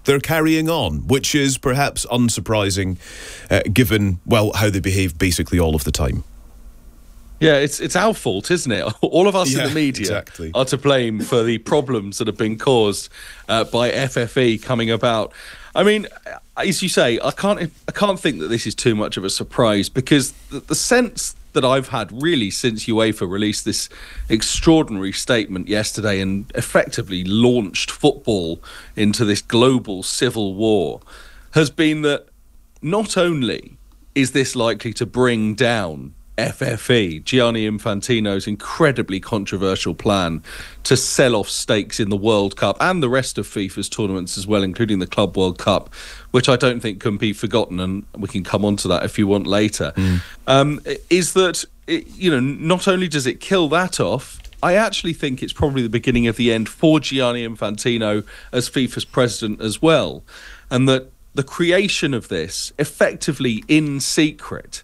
they're carrying on, which is perhaps unsurprising given, well, how they behave basically all of the time. Yeah, it's our fault, isn't it? All of us in the media are to blame for the problems that have been caused by FFE coming about. I mean, as you say, I can't think that this is too much of a surprise, because the sense that I've had really since UEFA released this extraordinary statement yesterday and effectively launched football into this global civil war has been that not only is this likely to bring down FFE, Gianni Infantino's incredibly controversial plan to sell off stakes in the World Cup and the rest of FIFA's tournaments as well, including the Club World Cup, which I don't think can be forgotten, and we can come on to that if you want later, is that, not only does it kill that off, I actually think it's probably the beginning of the end for Gianni Infantino as FIFA's president as well, and that the creation of this, effectively in secret,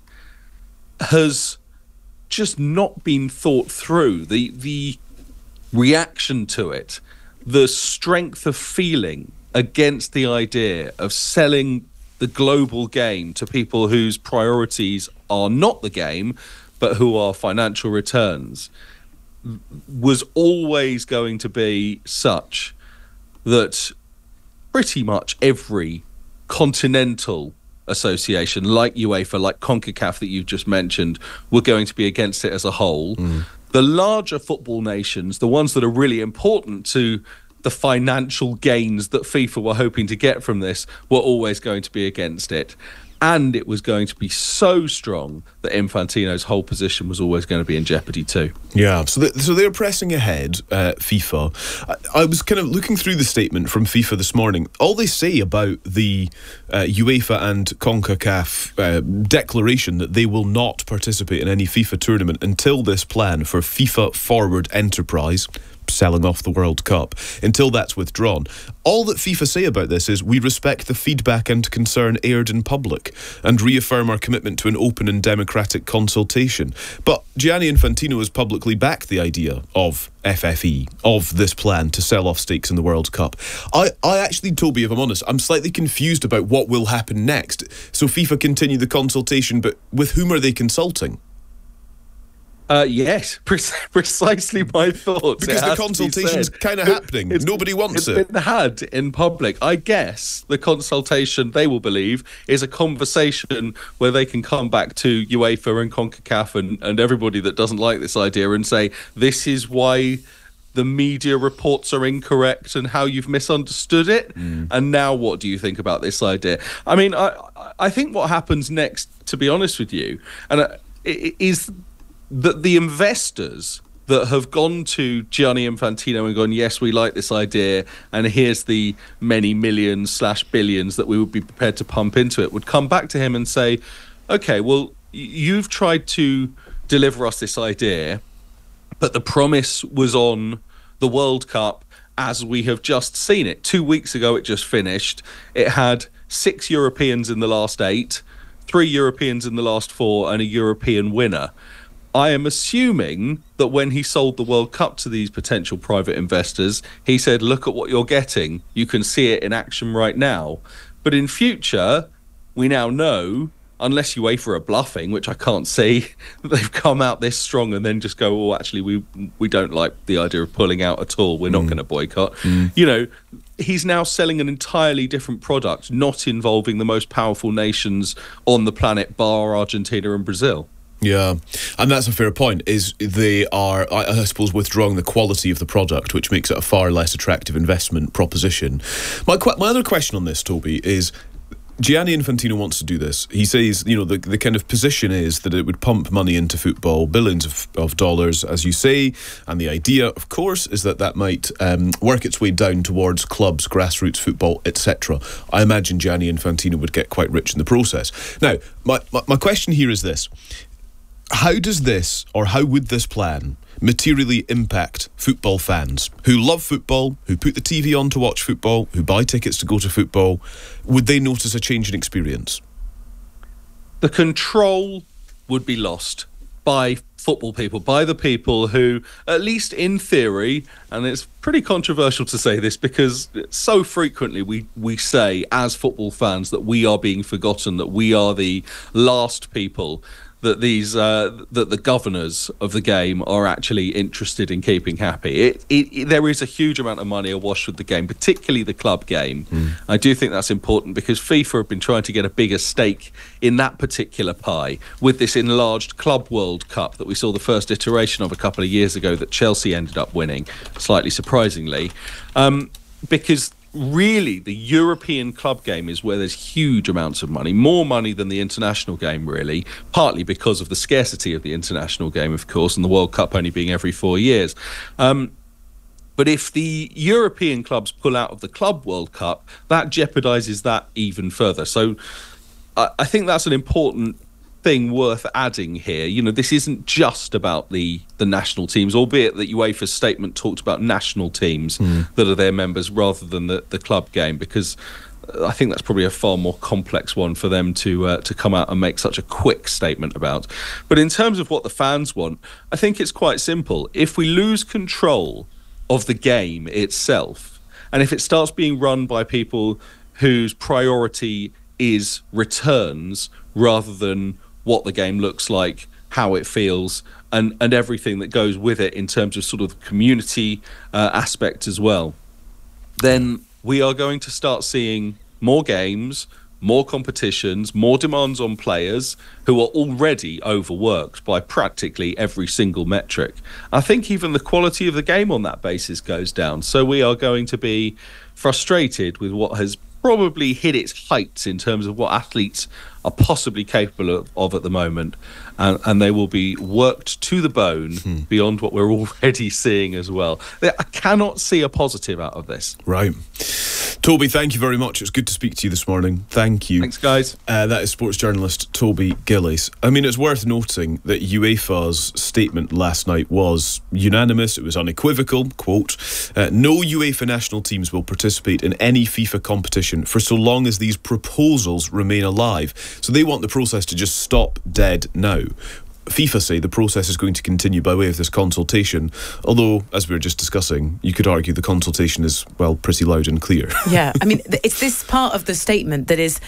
has just not been thought through. The reaction to it, the strength of feeling against the idea of selling the global game to people whose priorities are not the game, but who are financial returns, was always going to be such that pretty much every continental association like UEFA, like CONCACAF that you've just mentioned, were going to be against it as a whole. The larger football nations, the ones that are really important to the financial gains that FIFA were hoping to get from this, were always going to be against it. And it was going to be so strong that Infantino's whole position was always going to be in jeopardy too. Yeah, so they're pressing ahead, FIFA. I was kind of looking through the statement from FIFA this morning. All they say about the UEFA and CONCACAF declaration that they will not participate in any FIFA tournament until this plan for FIFA Forward Enterprise, selling off the World Cup, until that's withdrawn. All that FIFA say about this is, we respect the feedback and concern aired in public and reaffirm our commitment to an open and democratic consultation. But Gianni Infantino has publicly backed the idea of FFE, of this plan to sell off stakes in the World Cup. I actually, Toby, if I'm honest, I'm slightly confused about what will happen next. So FIFA continue the consultation, but with whom are they consulting? Yes, precisely my thoughts. Because the consultation's kind of happening. Nobody wants it. It's been had in public. I guess the consultation, they will believe, is a conversation where they can come back to UEFA and CONCACAF and everybody that doesn't like this idea and say, this is why the media reports are incorrect and how you've misunderstood it. And now what do you think about this idea? I mean, I think what happens next, to be honest with you, and is that the investors that have gone to Gianni Infantino and gone, yes, we like this idea, and here's the many millions/billions that we would be prepared to pump into it, would come back to him and say, okay, well, you've tried to deliver us this idea, but the promise was on the World Cup as we have just seen it. 2 weeks ago, it just finished. It had 6 Europeans in the last 8, 3 Europeans in the last 4, and a European winner. I am assuming that when he sold the World Cup to these potential private investors, he said, look at what you're getting. You can see it in action right now. But in future, we now know, unless UEFA are bluffing, which I can't see, they've come out this strong and then just go, oh, actually, we don't like the idea of pulling out at all. We're not going to boycott. You know, he's now selling an entirely different product, not involving the most powerful nations on the planet, bar Argentina and Brazil. Yeah, and that's a fair point, is they are, I suppose, withdrawing the quality of the product, which makes it a far less attractive investment proposition. My other question on this, Toby, is Gianni Infantino wants to do this. He says, you know, the kind of position is that it would pump money into football, billions of dollars, as you say, and the idea, of course, is that might work its way down towards clubs, grassroots football, etc. I imagine Gianni Infantino would get quite rich in the process. Now, my question here is this. How does this, or how would this plan materially impact football fans who love football, who put the TV on to watch football, who buy tickets to go to football? Would they notice a change in experience? The control would be lost. by football people, by the people who, at least in theory, and it's pretty controversial to say this because so frequently we say as football fans that we are being forgotten, that we are the last people that that the governors of the game are actually interested in keeping happy. There is a huge amount of money awash with the game, particularly the club game. I do think that's important because FIFA have been trying to get a bigger stake in that particular pie with this enlarged Club World Cup that we saw the first iteration of a couple of years ago that Chelsea ended up winning, slightly surprisingly, because really the European club game is where there's huge amounts of money, more money than the international game, really, partly because of the scarcity of the international game, of course, and the World Cup only being every 4 years. But if the European clubs pull out of the Club World Cup, that jeopardises that even further. So I think that's an important thing worth adding here. You know, this isn't just about the national teams, albeit that UEFA's statement talked about national teams that are their members rather than the club game, because I think that's probably a far more complex one for them to come out and make such a quick statement about. But in terms of what the fans want, I think it's quite simple. If we lose control of the game itself, and if it starts being run by people whose priority is returns rather than what the game looks like, how it feels, and everything that goes with it in terms of sort of community aspect as well, then we are going to start seeing more games, more competitions, more demands on players who are already overworked by practically every single metric. I think even the quality of the game on that basis goes down. So we are going to be frustrated with what has probably hit its heights in terms of what athletes are possibly capable of at the moment, and they will be worked to the bone beyond what we're already seeing as well. I cannot see a positive out of this. Right. Toby, thank you very much. It's good to speak to you this morning. Thank you. Thanks, guys. That is sports journalist Toby Gillies. I mean, it's worth noting that UEFA's statement last night was unanimous. It was unequivocal. Quote, no UEFA national teams will participate in any FIFA competition for so long as these proposals remain alive. So they want the process to just stop dead now. FIFA say the process is going to continue by way of this consultation, although, as we were just discussing, you could argue the consultation is, well, pretty loud and clear. Yeah, I mean, it's this part of the statement that is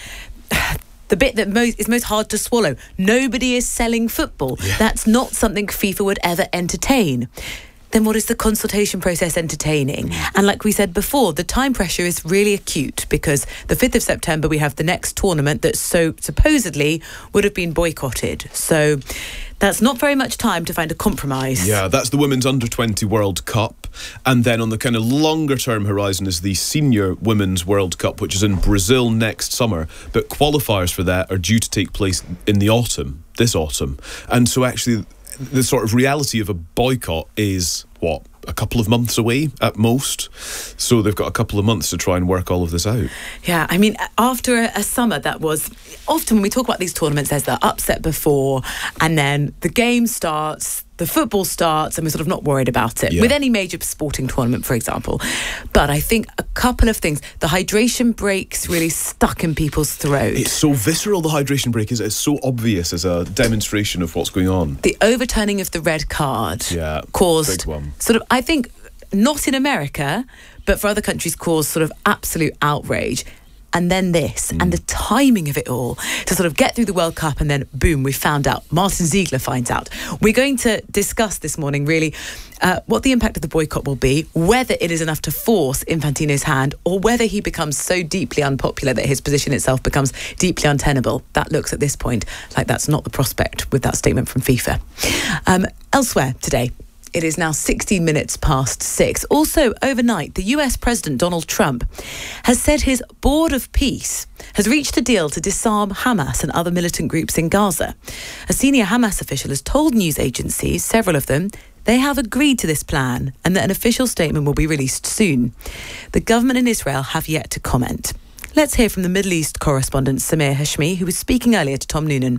the bit that is most hard to swallow. Nobody is selling football. Yeah. That's not something FIFA would ever entertain. Then what is the consultation process entertaining? And like we said before, the time pressure is really acute because the 5th of September we have the next tournament that so supposedly would have been boycotted. So that's not very much time to find a compromise. Yeah, that's the Women's Under-20 World Cup. And then on the kind of longer term horizon is the Senior Women's World Cup, which is in Brazil next summer. But qualifiers for that are due to take place in the autumn, this autumn. And so actually the sort of reality of a boycott is, what, a couple of months away at most? So they've got a couple of months to try and work all of this out. Yeah, I mean, after a summer that was... Often when we talk about these tournaments, there's the upset before, and then the game starts, the football starts, and we're sort of not worried about it. Yeah. With any major sporting tournament, for example. But I think a couple of things. The hydration breaks really stuck in people's throats. It's so visceral, the hydration break is. It's so obvious as a demonstration of what's going on. The overturning of the red card caused big one. Sort of, I think, not in America, but for other countries, caused sort of absolute outrage. And then this, and the timing of it all, to sort of get through the World Cup, and then boom, we found out. Martin Ziegler finds out. We're going to discuss this morning, really, what the impact of the boycott will be, whether it is enough to force Infantino's hand, or whether he becomes so deeply unpopular that his position itself becomes deeply untenable. That looks at this point like that's not the prospect with that statement from FIFA. Elsewhere today, it is now 16 minutes past 6. Also, overnight, the US President Donald Trump has said his Board of Peace has reached a deal to disarm Hamas and other militant groups in Gaza. A senior Hamas official has told news agencies, several of them, they have agreed to this plan and that an official statement will be released soon. The government in Israel have yet to comment. Let's hear from the Middle East correspondent Samir Hashmi, who was speaking earlier to Tom Noonan.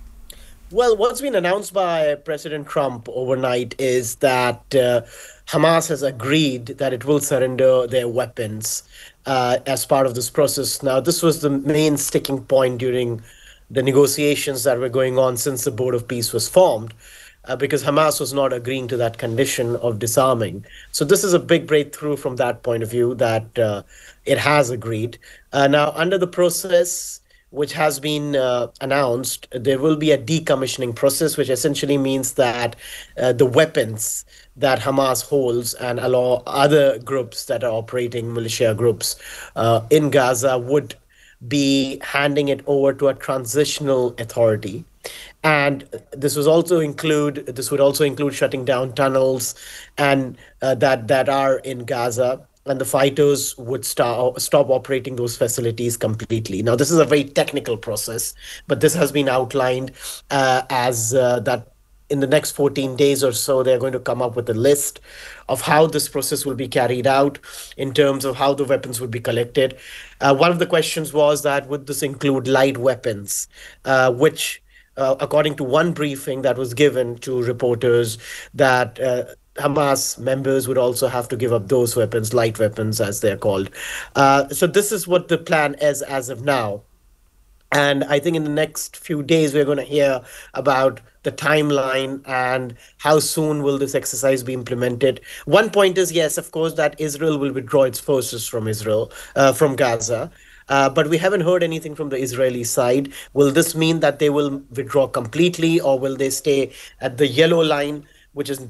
Well, what's been announced by President Trump overnight is that Hamas has agreed that it will surrender their weapons as part of this process. Now, this was the main sticking point during the negotiations that were going on since the Board of Peace was formed. because Hamas was not agreeing to that condition of disarming. So this is a big breakthrough from that point of view, that it has agreed. Now, under the process which has been announced, there will be a decommissioning process, which essentially means that the weapons that Hamas holds and allow other groups that are operating, militia groups in Gaza, would be handing it over to a transitional authority. And this would also include shutting down tunnels and that are in Gaza, and the fighters would stop operating those facilities completely. Now, this is a very technical process, but this has been outlined as that in the next 14 days or so, they're going to come up with a list of how this process will be carried out in terms of how the weapons would be collected. One of the questions was that would this include light weapons, which, according to one briefing that was given to reporters, that Hamas members would also have to give up those weapons, light weapons as they're called. So this is what the plan is as of now. And I think in the next few days, we're going to hear about the timeline and how soon will this exercise be implemented. One point is, yes, of course, that Israel will withdraw its forces from Gaza. But we haven't heard anything from the Israeli side. Will this mean that they will withdraw completely, or will they stay at the yellow line, which is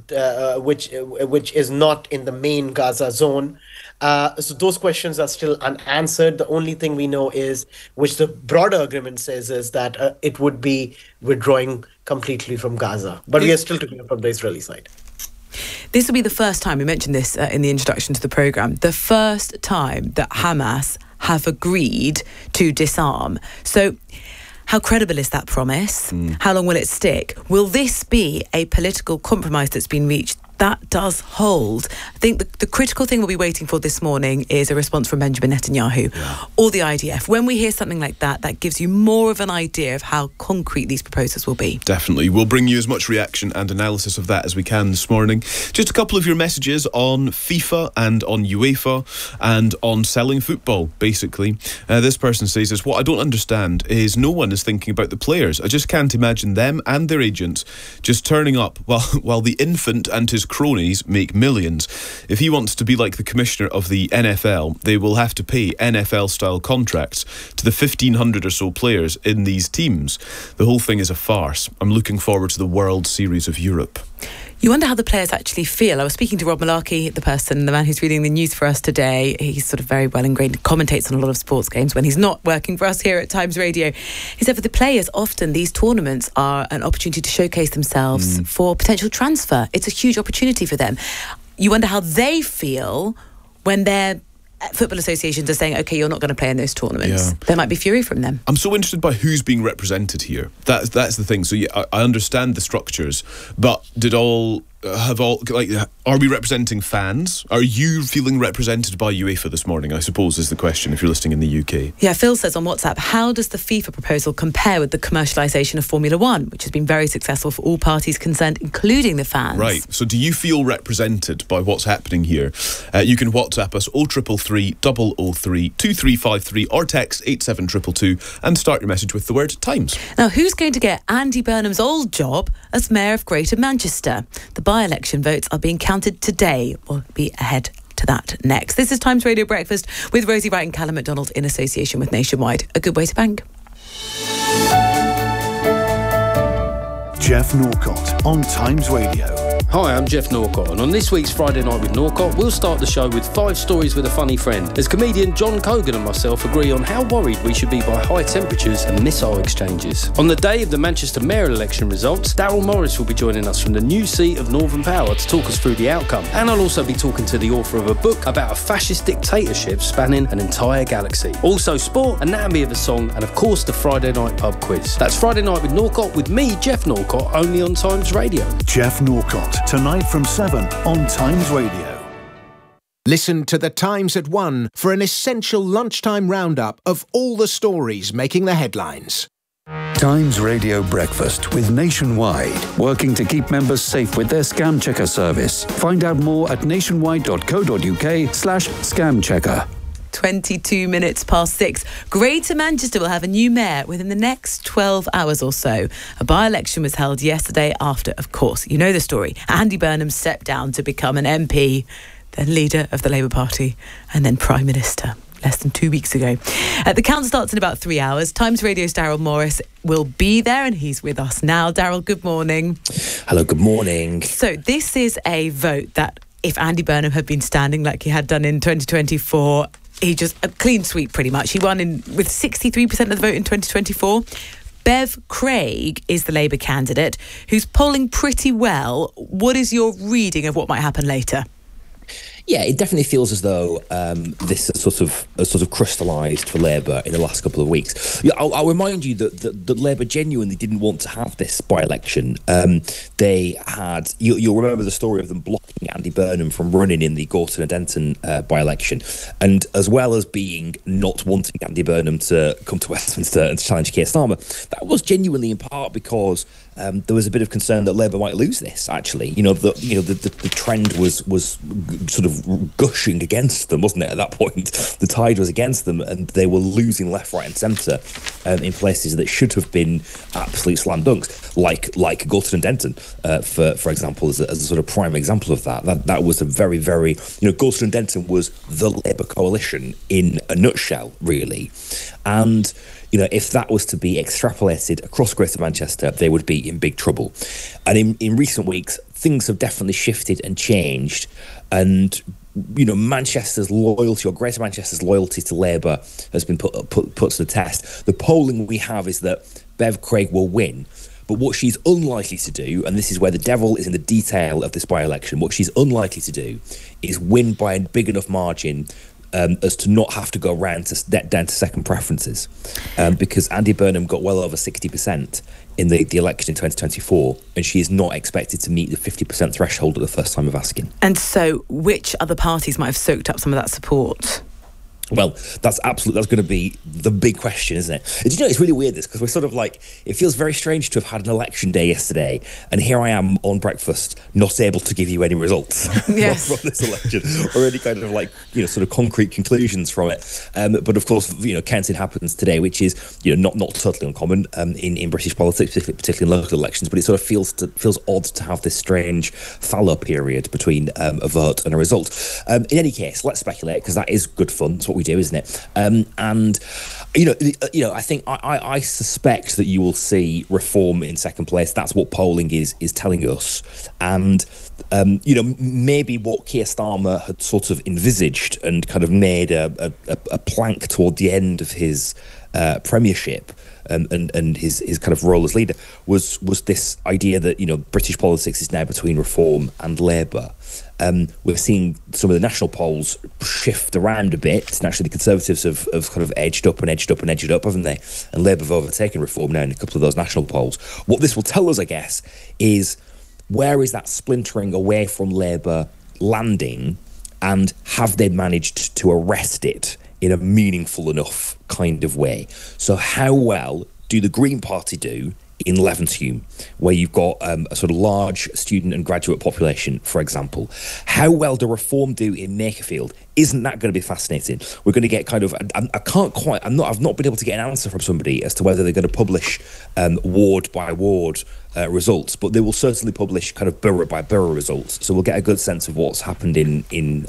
not in the main Gaza zone? So those questions are still unanswered. The only thing we know is, which the broader agreement says, is that it would be withdrawing completely from Gaza. But we are still to hear from the Israeli side. This will be the first time, we mentioned this in the introduction to the programme, the first time that Hamas have agreed to disarm. So how credible is that promise? How long will it stick? Will this be a political compromise that's been reached? That does hold. I think the critical thing we'll be waiting for this morning is a response from Benjamin Netanyahu or the IDF. When we hear something like that, that gives you more of an idea of how concrete these proposals will be. Definitely. We'll bring you as much reaction and analysis of that as we can this morning. Just a couple of your messages on FIFA and on UEFA and on selling football, basically. This person says, what I don't understand is no one is thinking about the players. I just can't imagine them and their agents just turning up while the infant and his cronies make millions. If he wants to be like the commissioner of the NFL, they will have to pay NFL-style contracts to the 1,500 or so players in these teams. The whole thing is a farce. I'm looking forward to the World Series of Europe. You wonder how the players actually feel. I was speaking to Rob Malarkey, the man who's reading the news for us today. He's sort of very well ingrained, commentates on a lot of sports games when he's not working for us here at Times Radio. He said for the players, often these tournaments are an opportunity to showcase themselves for potential transfer. It's a huge opportunity for them. You wonder how they feel when their football associations are saying, OK, you're not going to play in those tournaments. Yeah. There might be fury from them. I'm so interested by who's being represented here. That's the thing. So yeah, I understand the structures, but are we representing fans? Are you feeling represented by UEFA this morning, I suppose, is the question if you're listening in the UK. Yeah, Phil says on WhatsApp, how does the FIFA proposal compare with the commercialisation of Formula One, which has been very successful for all parties concerned, including the fans? Right, so do you feel represented by what's happening here? You can WhatsApp us 0333 003 2353 or text 87222 and start your message with the word Times. Now, who's going to get Andy Burnham's old job as Mayor of Greater Manchester? The by-election votes are being counted today. We'll be ahead to that next. This is Times Radio Breakfast with Rosie Wright and Callum McDonald in association with Nationwide. A good way to bank. Jeff Norcott on Times Radio. Hi, I'm Jeff Norcott, and on this week's Friday Night with Norcott, we'll start the show with 5 stories with a funny friend, as comedian John Cogan and myself agree on how worried we should be by high temperatures and missile exchanges. On the day of the Manchester mayor election results, Daryl Morris will be joining us from the new seat of Northern Power to talk us through the outcome, and I'll also be talking to the author of a book about a fascist dictatorship spanning an entire galaxy. Also sport, anatomy of a song, and of course the Friday Night pub quiz. That's Friday Night with Norcott with me, Jeff Norcott, only on Times Radio. Jeff Norcott, tonight from 7 on Times Radio. Listen to The Times at 1 for an essential lunchtime roundup of all the stories making the headlines. Times Radio Breakfast with Nationwide, working to keep members safe with their Scam Checker service. Find out more at nationwide.co.uk/scam checker. 22 minutes past 6. Greater Manchester will have a new mayor within the next 12 hours or so. A by-election was held yesterday after, of course, you know the story. Andy Burnham stepped down to become an MP, then leader of the Labour Party, and then Prime Minister. Less than 2 weeks ago. The count starts in about 3 hours. Times Radio's Daryl Morris will be there, and he's with us now. Daryl, good morning. Hello, good morning. So this is a vote that, if Andy Burnham had been standing like he had done in 2024, he just a clean sweep pretty much. He won with 63% of the vote in 2024. Bev Craig is the Labour candidate who's polling pretty well. What is your reading of what might happen later? Yeah, it definitely feels as though this has sort of crystallised for Labour in the last couple of weeks. Yeah, I'll remind you that Labour genuinely didn't want to have this by-election. They had, you'll remember the story of them blocking Andy Burnham from running in the Gorton and Denton by-election, and as well as being not wanting Andy Burnham to come to Westminster and to challenge Keir Starmer, that was genuinely in part because there was a bit of concern that Labour might lose this. Actually, the trend was sort of gushing against them, wasn't it? At that point, the tide was against them, and they were losing left, right, and centre in places that should have been absolute slam dunks, like Gorton and Denton, for example, as a sort of prime example of that. That was a very, very Gorton and Denton was the Labour coalition in a nutshell, really, and. If that was to be extrapolated across Greater Manchester, they would be in big trouble. And in recent weeks, things have definitely shifted and changed. And, Manchester's loyalty, or Greater Manchester's loyalty to Labour has been put to the test. The polling we have is that Bev Craig will win. But what she's unlikely to do, and this is where the devil is in the detail of this by-election, what she's unlikely to do is win by a big enough margin as to not have to go round down to second preferences, because Andy Burnham got well over 60% in the election in 2024, and she is not expected to meet the 50% threshold at the first time of asking. And so which other parties might have soaked up some of that support? Well, that's going to be the big question, isn't it? Did you know, it's really weird, this, because we're sort of like, it feels very strange to have had an election day yesterday, and here I am on breakfast, not able to give you any results from this election, or any kind of sort of concrete conclusions from it. But of course, counting happens today, which is, not totally uncommon in British politics, particularly in local elections, but it sort of feels odd to have this strange fallow period between a vote and a result. In any case, let's speculate, because that is good fun. It's what we do, isn't it? I think I suspect that you will see Reform in second place. That's what polling is telling us, and maybe what Keir Starmer had sort of envisaged and kind of made a plank toward the end of his premiership and his kind of role as leader was this idea that British politics is now between Reform and Labour. We're seeing some of the national polls shift around a bit. Naturally, the Conservatives have kind of edged up, haven't they? And Labour have overtaken Reform now in a couple of those national polls. What this will tell us, I guess, is where is that splintering away from Labour landing, and have they managed to arrest it in a meaningful enough kind of way? So how well do the Green Party do in Levenshulme, where you've got a sort of large student and graduate population, for example? How well do Reform do in Makerfield? Isn't that going to be fascinating? We're going to get kind of, I've not been able to get an answer from somebody as to whether they're going to publish ward by ward results, but they will certainly publish kind of borough by borough results. So we'll get a good sense of what's happened in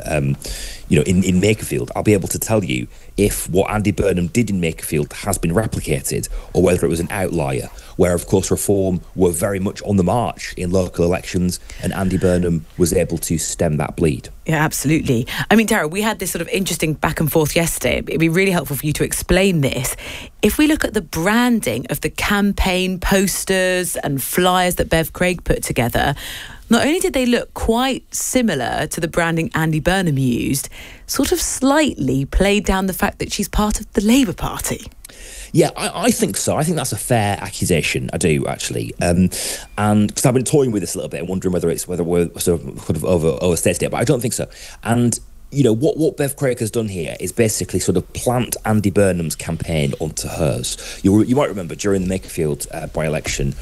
Makerfield. I'll be able to tell you if what Andy Burnham did in Makerfield has been replicated, or whether it was an outlier, where of course Reform were very much on the march in local elections, and Andy Burnham was able to stem that bleed. Yeah, absolutely. I mean, Daryl, we had this sort of interesting back and forth yesterday. It'd be really helpful for you to explain this. If we look at the branding of the campaign posters and flyers that Bev Craig put together, not only did they look quite similar to the branding Andy Burnham used, sort of slightly played down the fact that she's part of the Labour Party. Yeah, I think so. I think that's a fair accusation. I do, actually. And because I've been toying with this a little bit and wondering whether we're sort of overstated it, but I don't think so. And what Bev Craig has done here is basically sort of plant Andy Burnham's campaign onto hers. You might remember during the Makerfield by-election,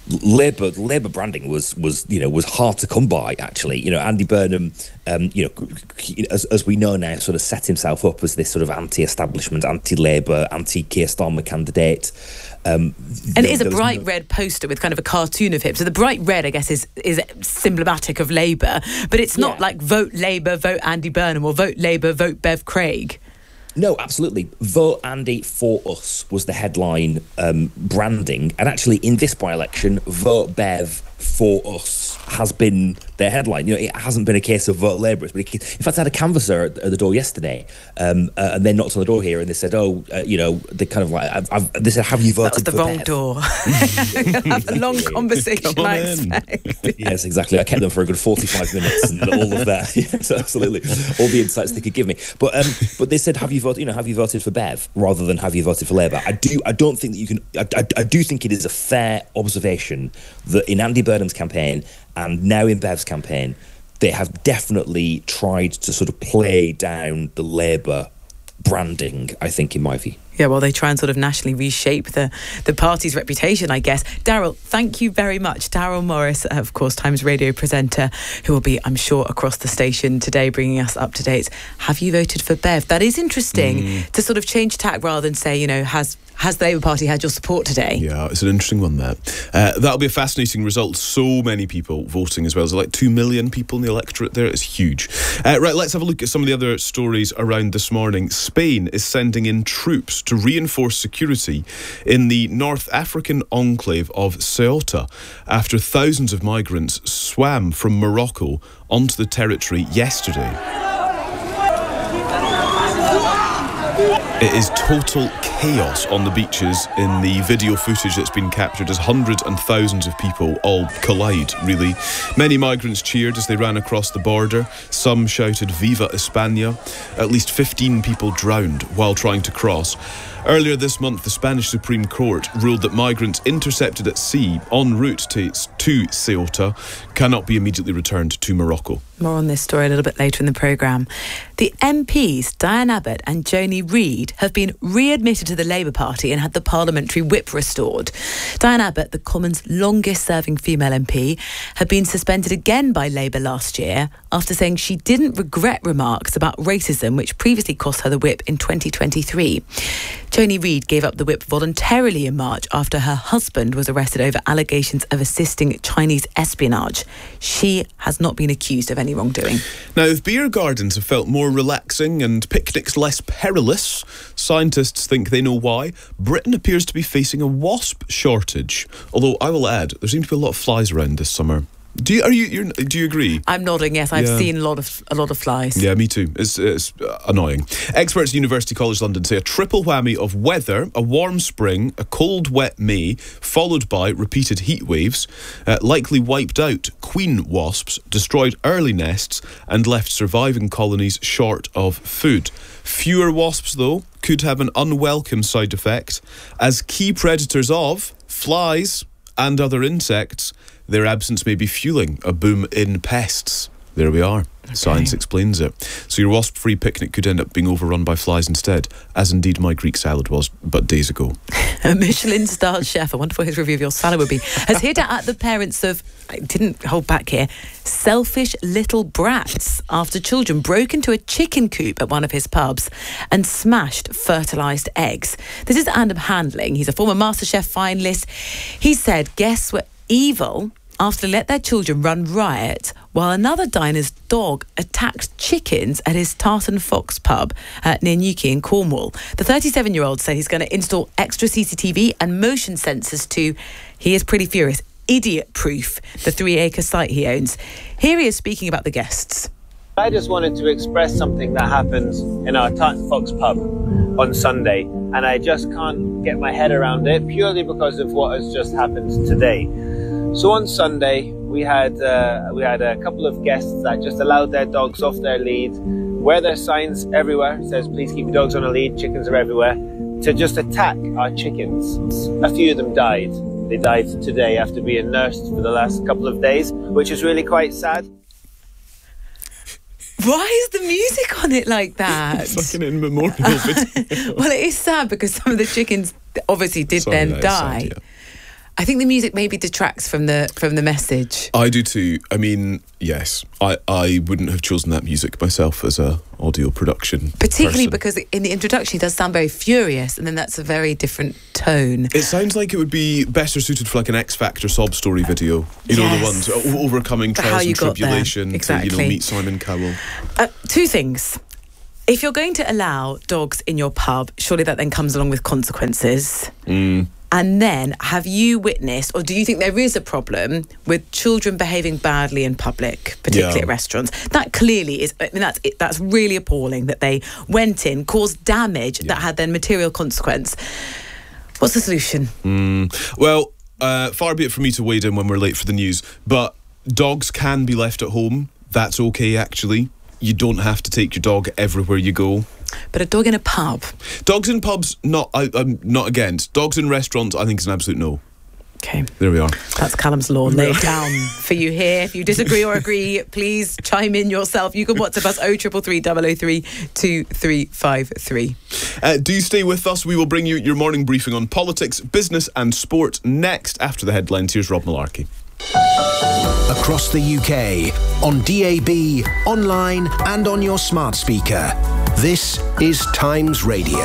Labour branding was hard to come by, actually. Andy Burnham, as we know now, sort of set himself up as this sort of anti-establishment, anti-Labour, anti-Keir Starmer candidate. And it is a bright red poster with kind of a cartoon of him. So the bright red, I guess, is symptomatic of Labour, but it's not like vote Labour, vote Andy Burnham, or vote Labour, vote Bev Craig. No, absolutely. Vote Andy for us was the headline branding. And actually, in this by-election, vote Bev for us has been their headline. It hasn't been a case of vote Labour. In fact, I had a canvasser at the door yesterday, and they knocked on the door here and they said, they kind of like, they said, have you voted for Bev? That was the wrong door. Have a long conversation, I expect. Yes, exactly. I kept them for a good 45 minutes and all of that. Yes, absolutely. All the insights they could give me. But they said, have you voted for Bev rather than have you voted for Labour? I don't think that you can. I do think it is a fair observation that in Andy Burnham's campaign and now in Bev's campaign, they have definitely tried to sort of play down the Labour branding, I think, in my view. Yeah, well, they try and sort of nationally reshape the party's reputation, I guess. Daryl, thank you very much. Daryl Morris, of course, Times Radio presenter, who will be, I'm sure, across the station today, bringing us up to date. Have you voted for Bev? That is interesting to sort of change tack rather than say, has the Labour Party had your support today? Yeah, it's an interesting one, that. That'll be a fascinating result. So many people voting as well. There's like 2 million people in the electorate there. It's huge. Right, let's have a look at some of the other stories around this morning. Spain is sending in troops to reinforce security in the North African enclave of Ceuta after thousands of migrants swam from Morocco onto the territory yesterday. It is total chaos on the beaches in the video footage that's been captured as hundreds and thousands of people all collide, really. Many migrants cheered as they ran across the border. Some shouted Viva España. At least 15 people drowned while trying to cross. Earlier this month, the Spanish Supreme Court ruled that migrants intercepted at sea en route to Ceuta cannot be immediately returned to Morocco. More on this story a little bit later in the programme. The MPs, Diane Abbott and Joni Reid, have been readmitted to the Labour Party and had the parliamentary whip restored. Diane Abbott, the Commons' longest-serving female MP, had been suspended again by Labour last year after saying she didn't regret remarks about racism, which previously cost her the whip in 2023. Joni Reid gave up the whip voluntarily in March after her husband was arrested over allegations of assisting Chinese espionage. She has not been accused of any wrongdoing. Now, if beer gardens have felt more relaxing and picnics less perilous, scientists think they know why. Britain appears to be facing a wasp shortage. Although, I will add, there seem to be a lot of flies around this summer. Do you agree? I'm nodding, yes. I've seen a lot of flies. Yeah, me too. It's annoying. Experts at University College London say a triple whammy of weather, a warm spring, a cold, wet May, followed by repeated heat waves, likely wiped out queen wasps, destroyed early nests, and left surviving colonies short of food. Fewer wasps, though, could have an unwelcome side effect, as key predators of flies and other insects, their absence may be fueling a boom in pests. There we are. Okay. Science explains it. So your wasp-free picnic could end up being overrun by flies instead, as indeed my Greek salad was but days ago. A Michelin-starred chef, I wonder what his review of your salad would be, has hit at the parents of, I didn't hold back here, selfish little brats after children broke into a chicken coop at one of his pubs and smashed fertilised eggs. This is Adam Handling. He's a former MasterChef finalist. He said guests were evil after they let their children run riot while another diner's dog attacked chickens at his Tartan Fox pub near Newquay in Cornwall. The 37-year-old said he's going to install extra CCTV and motion sensors to, he is pretty furious, idiot-proof the 3-acre site he owns. Here he is speaking about the guests. I just wanted to express something that happens in our Tartan Fox pub on Sunday, and I just can't get my head around it purely because of what has just happened today. So on Sunday, we had a couple of guests that just allowed their dogs off their lead, wear their signs everywhere, it says please keep your dogs on a lead, chickens are everywhere, to just attack our chickens. A few of them died. They died today after being nursed for the last couple of days, which is really quite sad. Why is the music on it like that? It's like an in memorial video. Well, it is sad because some of the chickens obviously did die. Sad, yeah. I think the music maybe detracts from the message. I do too. I mean, yes, I wouldn't have chosen that music myself as a audio production. Particularly person. because in the introduction he does sound very furious, and then that's a very different tone. It sounds like it would be better suited for like an X Factor sob story video. You know, the ones overcoming trials and tribulation exactly. to, meet Simon Cowell. Two things. If you're going to allow dogs in your pub, surely that then comes along with consequences. And then, have you witnessed, or do you think there is a problem with children behaving badly in public, particularly at restaurants? That clearly is. I mean, that's really appalling that they went in, caused damage that had then material consequence. What's the solution? Well, far be it from me to wade in when we're late for the news, but dogs can be left at home. That's okay, actually. You don't have to take your dog everywhere you go. But a dog in a pub? Dogs in pubs, I'm not against. Dogs in restaurants, I think is an absolute no. Okay. There we are. That's Callum's law laid down for you here. If you disagree or agree, please chime in yourself. You can WhatsApp us 0333 003 2353. Do stay with us. We will bring you your morning briefing on politics, business and sport next after the headlines. Here's Rob Malarkey. Across the UK, on DAB, online and on your smart speaker. This is Times Radio.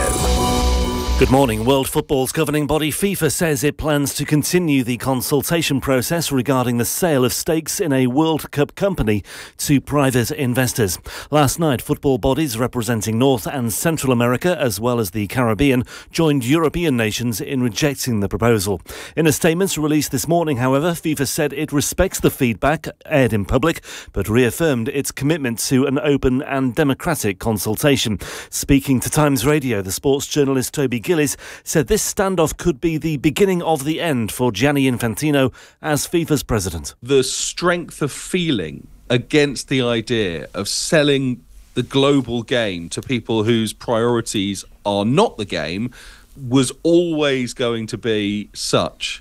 Good morning. World Football's governing body FIFA says it plans to continue the consultation process regarding the sale of stakes in a World Cup company to private investors. Last night, football bodies representing North and Central America, as well as the Caribbean, joined European nations in rejecting the proposal. In a statement released this morning, however, FIFA said it respects the feedback aired in public, but reaffirmed its commitment to an open and democratic consultation. Speaking to Times Radio, the sports journalist Toby Gillies said this standoff could be the beginning of the end for Gianni Infantino as FIFA's president. The strength of feeling against the idea of selling the global game to people whose priorities are not the game was always going to be such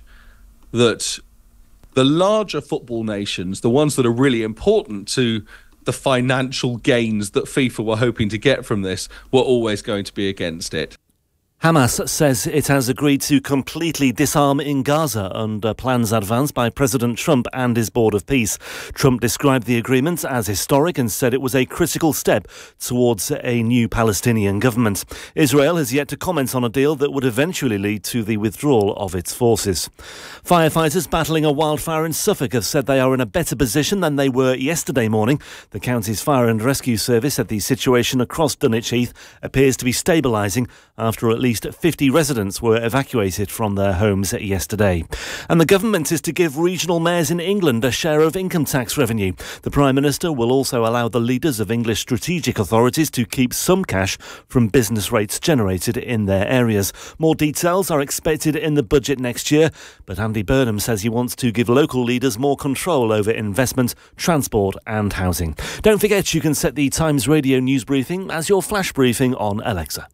that the larger football nations, the ones that are really important to the financial gains that FIFA were hoping to get from this, were always going to be against it. Hamas says it has agreed to completely disarm in Gaza under plans advanced by President Trump and his Board of Peace. Trump described the agreement as historic and said it was a critical step towards a new Palestinian government. Israel has yet to comment on a deal that would eventually lead to the withdrawal of its forces. Firefighters battling a wildfire in Suffolk have said they are in a better position than they were yesterday morning. The county's fire and rescue service said the situation across Dunwich Heath appears to be stabilising after at least 50 residents were evacuated from their homes yesterday. And the government is to give regional mayors in England a share of income tax revenue. The Prime Minister will also allow the leaders of English strategic authorities to keep some cash from business rates generated in their areas. More details are expected in the budget next year, but Andy Burnham says he wants to give local leaders more control over investment, transport and housing. Don't forget you can set the Times Radio news briefing as your flash briefing on Alexa.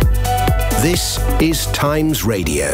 This is Times Radio.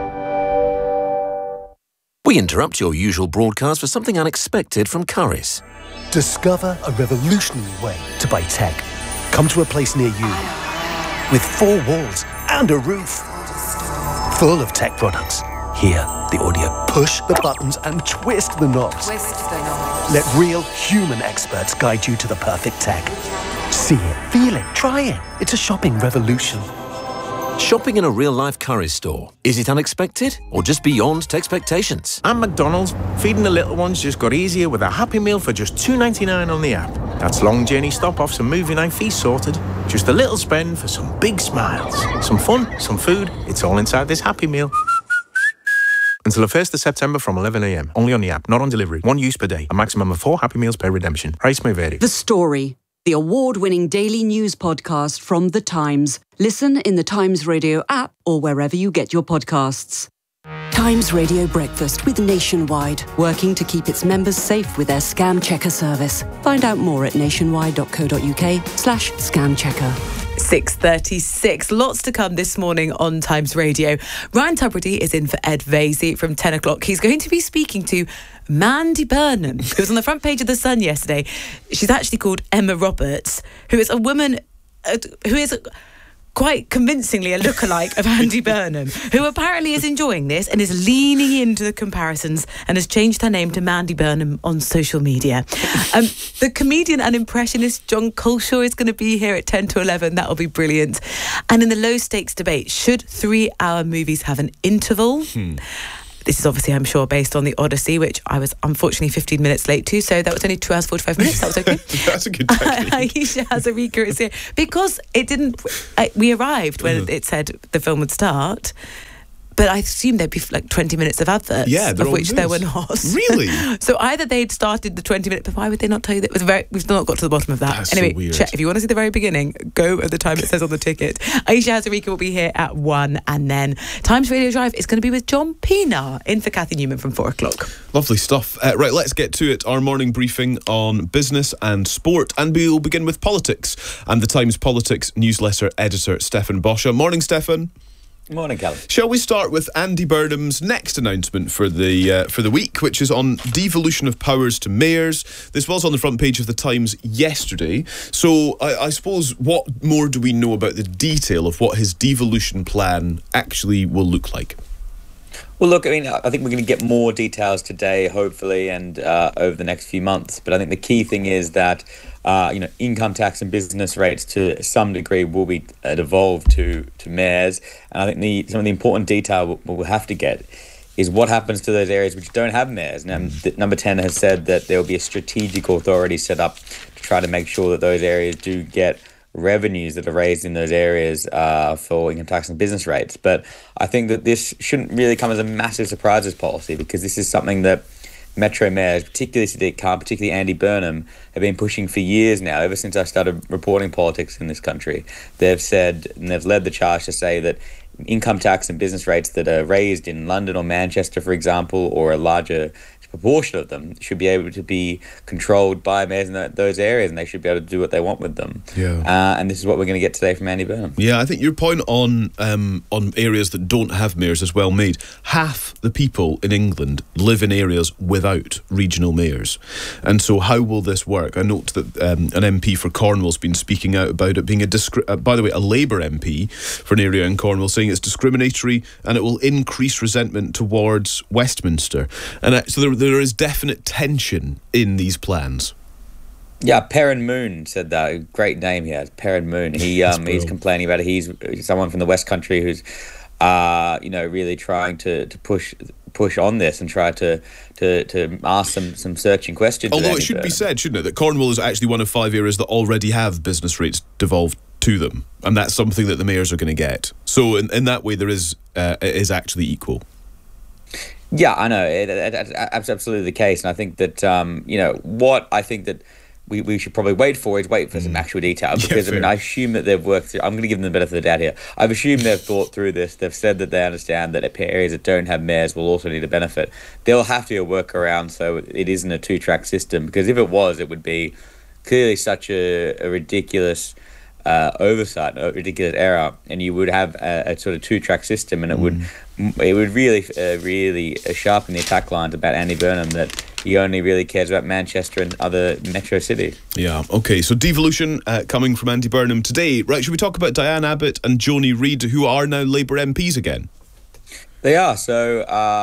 We interrupt your usual broadcast for something unexpected from Currys. Discover a revolutionary way to buy tech. Come to a place near you with 4 walls and a roof full of tech products. Hear the audio. Push the buttons and twist the knobs. Let real human experts guide you to the perfect tech. See it, feel it, try it. It's a shopping revolution. Shopping in a real-life Currys store. Is it unexpected or just beyond expectations? At McDonald's, feeding the little ones just got easier with a Happy Meal for just $2.99 on the app. That's long journey stop-offs and movie night feast sorted. Just a little spend for some big smiles. Some fun, some food. It's all inside this Happy Meal. Until the 1st of September from 11 a.m. Only on the app, not on delivery. 1 use per day. A maximum of 4 Happy Meals per redemption. Price may vary. The Story, the award-winning daily news podcast from The Times. Listen in the Times Radio app or wherever you get your podcasts. Times Radio Breakfast with Nationwide, working to keep its members safe with their scam checker service. Find out more at nationwide.co.uk/scam checker. 6:36. Lots to come this morning on Times Radio. Ryan Tubridy is in for Ed Vasey from 10 o'clock. He's going to be speaking to Mandy Burnham, who was on the front page of The Sun yesterday. She's actually called Emma Roberts, who is a woman who is quite convincingly a lookalike of Andy Burnham, who apparently is enjoying this and is leaning into the comparisons and has changed her name to Mandy Burnham on social media. The comedian and impressionist John Culshaw is going to be here at 10 to 11. That'll be brilliant. And in the low-stakes debate, should 3-hour movies have an interval? This is obviously, I'm sure, based on The Odyssey, which I was unfortunately 15 minutes late to, so that was only 2 hours, 45 minutes. That was okay. That's a good technique. Aisha Hazarika is here. Because it didn't... we arrived when it said the film would start, but I assumed there'd be like 20 minutes of adverts, of which there were not. Really? So either they'd started the 20-minute, but why would they not tell you that it was we've still not got to the bottom of that. That's anyway, so weird. Check. If you want to see the very beginning, go at the time it says on the ticket. Aisha Hazarika will be here at 1, and then Times Radio Drive is going to be with John Pienaar, in for Kathy Newman from 4 o'clock. Lovely stuff. Right, let's get to it. Our morning briefing on business and sport, and we'll begin with politics and the Times Politics newsletter editor, Stefan Boscha. Morning, Stefan. Morning, Callum. Shall we start with Andy Burnham's next announcement for the week, which is on devolution of powers to mayors? This was on the front page of the Times yesterday. So I suppose, what more do we know about the detail of what his devolution plan actually will look like? Well, look, I mean, I think we're going to get more details today, hopefully, and over the next few months. But I think the key thing is that income tax and business rates to some degree will be devolved to mayors. And I think some of the important detail we'll have to get is what happens to those areas which don't have mayors. Now, Number 10 has said that there will be a strategic authority set up to try to make sure that those areas do get revenues that are raised in those areas for income tax and business rates. But I think that this shouldn't really come as a massive surprise as policy, because this is something that Metro mayors, particularly Sadiq Khan, particularly Andy Burnham, have been pushing for years now, ever since I started reporting politics in this country. They've said, and they've led the charge to say that income tax and business rates that are raised in London or Manchester, for example, or a larger proportion of them, should be able to be controlled by mayors in those areas, and they should be able to do what they want with them. And this is what we're going to get today from Andy Burnham. Yeah, I think your point on areas that don't have mayors is well made. Half the people in England live in areas without regional mayors. And so how will this work? I note that an MP for Cornwall's been speaking out about it being by the way, a Labour MP for an area in Cornwall, saying it's discriminatory and it will increase resentment towards Westminster. And so there is definite tension in these plans. Yeah, Perrin Moon said that. Great name here, Perrin Moon. He's complaining about it. He's someone from the West Country who's, really trying to push on this and try to ask some searching questions. Although it should be said, shouldn't it, that Cornwall is actually one of 5 areas that already have business rates devolved to them, and that's something that the mayors are going to get. So in that way, it is actually equal. Yeah, I know. It's absolutely the case. And I think that, what I think that we should probably wait for some actual detail. Because, I assume that they've worked through... I'm going to give them the benefit of the doubt here. I've assumed they've thought through this. They've said that they understand that areas that don't have mayors will also need a benefit. There'll have to be a workaround so it isn't a two-track system. Because if it was, it would be clearly such a ridiculous... oversight, a ridiculous error, and you would have a sort of two-track system, and it would really sharpen the attack lines about Andy Burnham, that he only really cares about Manchester and other metro cities. Yeah, okay, so devolution coming from Andy Burnham today. Right, should we talk about Diane Abbott and Joni Reid, who are now Labour MPs again? They are, so,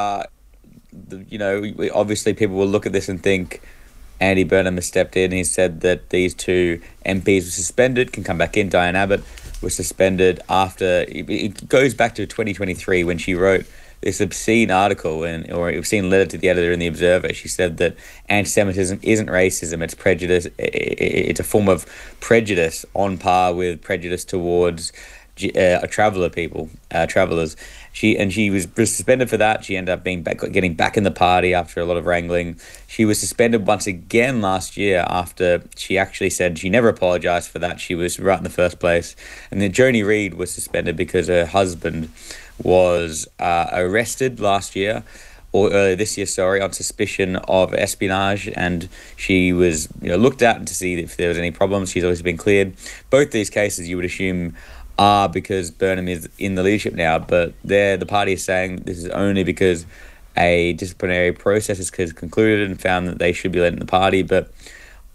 obviously people will look at this and think, Andy Burnham has stepped in. He said that these two MPs were suspended, can come back in. Diane Abbott was suspended after... It goes back to 2023 when she wrote this obscene article or obscene letter to the editor in The Observer. She said that anti-Semitism isn't racism, it's prejudice. It's a form of prejudice on par with prejudice towards travellers. She was suspended for that. She ended up getting back in the party after a lot of wrangling. She was suspended once again last year after she actually said she never apologised for that. She was right in the first place. And then Joni Reid was suspended because her husband was arrested last year, or earlier this year, on suspicion of espionage, and she was looked at to see if there was any problems. She's always been cleared. Both these cases, you would assume, are because Burnham is in the leadership now, but the party is saying this is only because a disciplinary process is concluded and found that they should be let in the party. But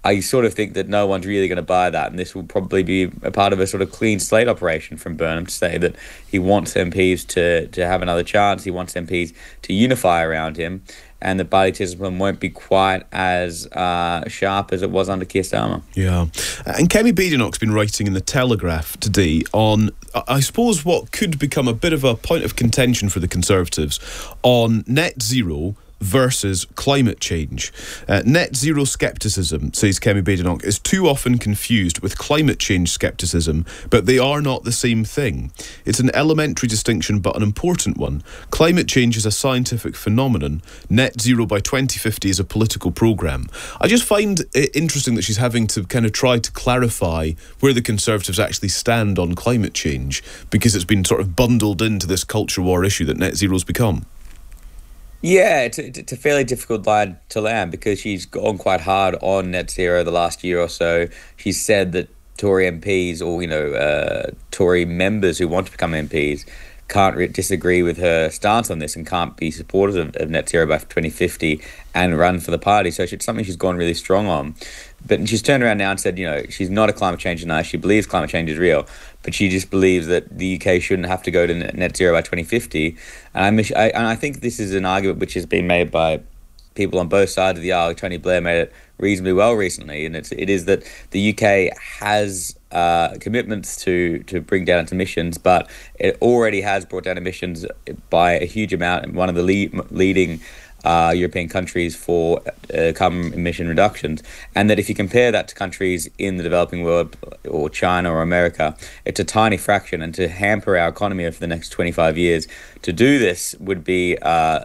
I sort of think that no one's really going to buy that, and this will probably be a part of a sort of clean slate operation from Burnham to say that he wants MPs to have another chance, he wants MPs to unify around him, and that party discipline won't be quite as sharp as it was under Keir Starmer. Yeah. And Kemi Badenoch's been writing in The Telegraph today on, I suppose, what could become a bit of a point of contention for the Conservatives on net zero versus climate change. Net zero scepticism, says Kemi Badenoch, is too often confused with climate change scepticism, but they are not the same thing. It's an elementary distinction, but an important one. Climate change is a scientific phenomenon. Net zero by 2050 is a political programme. I just find it interesting that she's having to kind of try to clarify where the Conservatives actually stand on climate change, because it's been sort of bundled into this culture war issue that net zero's become. Yeah, it's a fairly difficult line to land, because she's gone quite hard on net zero the last year or so. She's said that Tory MPs or, Tory members who want to become MPs can't disagree with her stance on this and can't be supporters of net zero by 2050 and run for the party. So it's something she's gone really strong on. But she's turned around now and said, she's not a climate change denier. She believes climate change is real, but she just believes that the UK shouldn't have to go to net zero by 2050. And I think this is an argument which has been made by people on both sides of the aisle. Tony Blair made it reasonably well recently, and it is that the UK has commitments to bring down its emissions, but it already has brought down emissions by a huge amount, and one of the leading European countries for carbon emission reductions. And that if you compare that to countries in the developing world or China or America, it's a tiny fraction, and to hamper our economy for the next 25 years to do this would be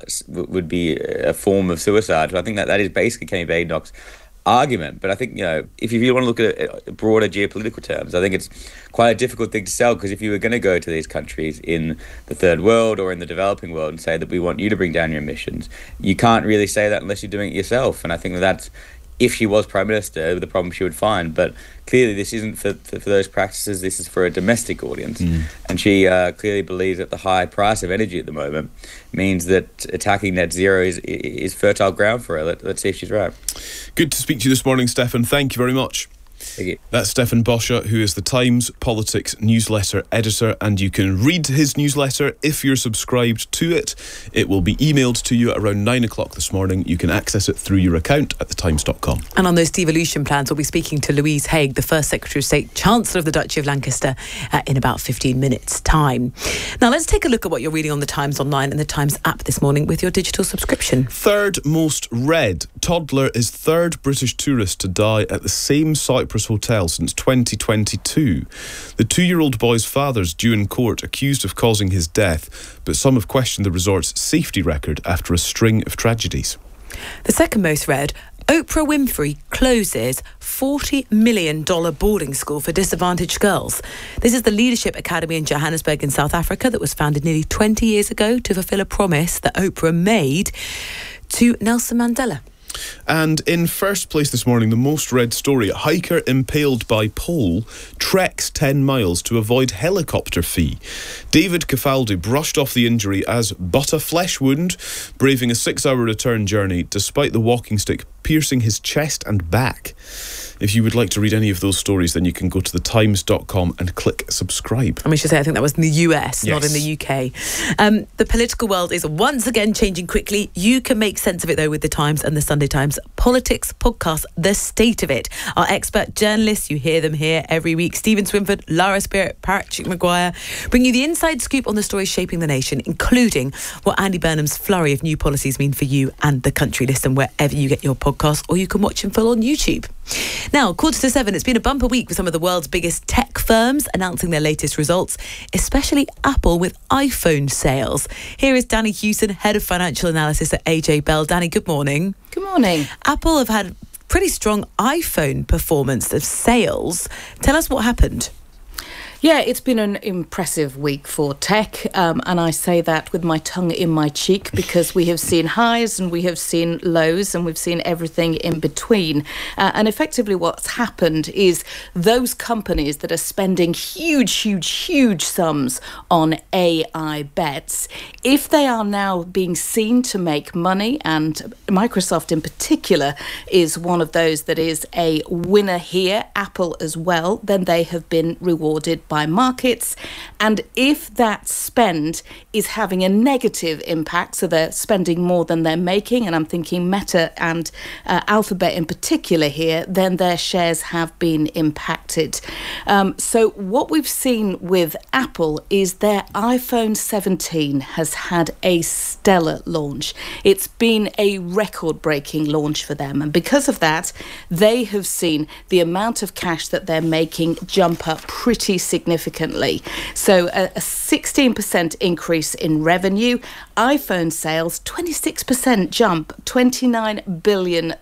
a form of suicide. So I think that is basically Kemi Badenoch's argument. But I think, if you want to look at it broader geopolitical terms, I think it's quite a difficult thing to sell, because if you were going to go to these countries in the third world or in the developing world and say that we want you to bring down your emissions, you can't really say that unless you're doing it yourself. And I think that's, if she was Prime Minister, the problem she would find. But clearly this isn't for those practices, this is for a domestic audience. And she clearly believes that the high price of energy at the moment means that attacking net zero is fertile ground for her. Let's see if she's right. Good to speak to you this morning, Stefan. Thank you very much. Thank you. That's Stefan Boscia, who is the Times Politics newsletter editor, and you can read his newsletter if you're subscribed to it. It will be emailed to you at around 9 o'clock this morning. You can access it through your account at thetimes.com. And on those devolution plans, we'll be speaking to Louise Haigh, the first Secretary of State, Chancellor of the Duchy of Lancaster, in about 15 minutes' time. Now, let's take a look at what you're reading on the Times Online and the Times app this morning with your digital subscription. Third most read. Toddler is third British tourist to die at the same Cyprus hotel since 2022. The 2-year-old boy's father's due in court, accused of causing his death, but some have questioned the resort's safety record after a string of tragedies. The second most read, Oprah Winfrey closes $40 million boarding school for disadvantaged girls. This is the Leadership Academy in Johannesburg in South Africa that was founded nearly 20 years ago to fulfil a promise that Oprah made to Nelson Mandela. And in first place this morning, the most read story, a hiker impaled by pole treks 10 miles to avoid helicopter fee. David Cafaldi brushed off the injury as but a flesh wound, braving a 6-hour return journey despite the walking stick piercing his chest and back. If you would like to read any of those stories, then you can go to thetimes.com and click subscribe. And we should say, I think that was in the US, not in the UK. The political world is once again changing quickly. You can make sense of it, though, with The Times and the Sunday Times Politics podcast, The State of It. Our expert journalists, you hear them here every week, Stephen Swinford, Lara Spirit, Patrick Maguire, bring you the inside scoop on the stories shaping the nation, including what Andy Burnham's flurry of new policies mean for you and the country. Listen wherever you get your podcast, or you can watch him full on YouTube. Now, 6:45, it's been a bumper week with some of the world's biggest tech firms announcing their latest results, especially Apple with iPhone sales. Here is Danny Hewson, Head of Financial Analysis at AJ Bell. Danny, good morning. Good morning. Apple have had pretty strong iPhone performance of sales. Tell us what happened. Yeah, it's been an impressive week for tech, and I say that with my tongue in my cheek because we have seen highs and we have seen lows and we've seen everything in between. And effectively what's happened is those companies that are spending huge sums on AI bets, if they are now being seen to make money, and Microsoft in particular is one of those that is a winner here, Apple as well, then they have been rewarded by markets. And if that spend is having a negative impact, so they're spending more than they're making, and I'm thinking Meta and Alphabet in particular here, then their shares have been impacted. So what we've seen with Apple is their iPhone 17 has had a stellar launch. It's been a record-breaking launch for them, and because of that, they have seen the amount of cash that they're making jump up pretty significantly. So a 16% increase in revenue, iPhone sales 26% jump, $29 billion.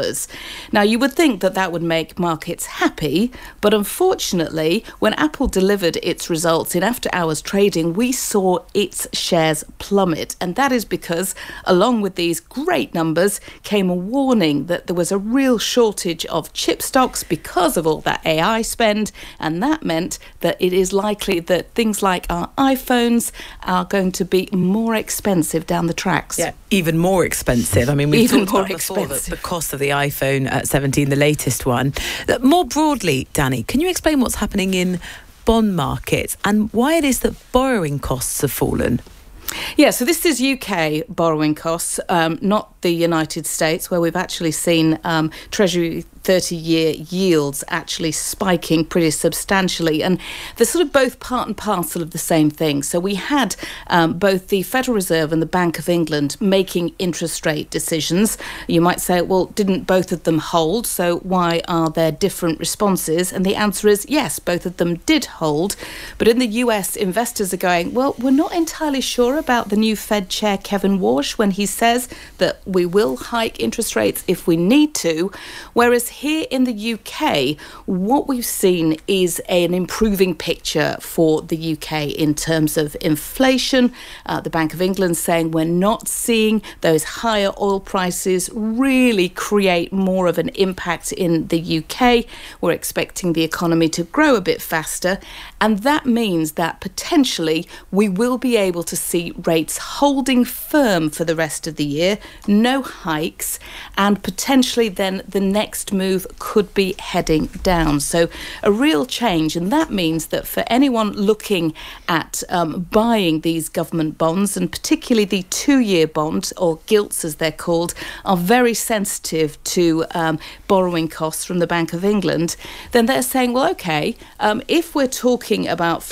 Now you would think that that would make markets happy, but unfortunately when Apple delivered its results in after hours trading, we saw its shares plummet, and that is because along with these great numbers came a warning that there was a real shortage of chip stocks because of all that AI spend, and that meant that it is likely that things like our iPhones are going to be more expensive down the tracks. Yeah, even more expensive. I mean, we've talked about before the cost of the iPhone 17, the latest one. More broadly, Danny, can you explain what's happening in bond markets and why it is that borrowing costs have fallen? Yeah, so this is UK borrowing costs, not the United States, where we've actually seen Treasury 30-year yields actually spiking pretty substantially. And they're sort of both part and parcel of the same thing. So we had both the Federal Reserve and the Bank of England making interest rate decisions. You might say, well, didn't both of them hold? So why are there different responses? And the answer is yes, both of them did hold. But in the US, investors are going, well, we're not entirely sure about the new Fed chair, Kevin Warsh, when he says that we will hike interest rates if we need to. Whereas here in the UK, what we've seen is an improving picture for the UK in terms of inflation. The Bank of England saying we're not seeing those higher oil prices really create more of an impact in the UK. We're expecting the economy to grow a bit faster, and that means that potentially we will be able to see rates holding firm for the rest of the year, no hikes, and potentially then the next move could be heading down. So a real change, and that means that for anyone looking at buying these government bonds, and particularly the 2-year bond, or gilts as they're called, are very sensitive to borrowing costs from the Bank of England, then they're saying, well, okay, if we're talking about